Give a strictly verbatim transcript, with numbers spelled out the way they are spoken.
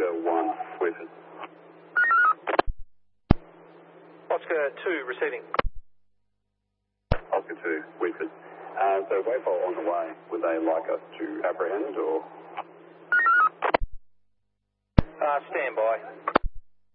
Oscar one, Weeford. Oscar two, receiving. Oscar two, Weeford. Uh, so Waypole on the way, would they like us to apprehend or?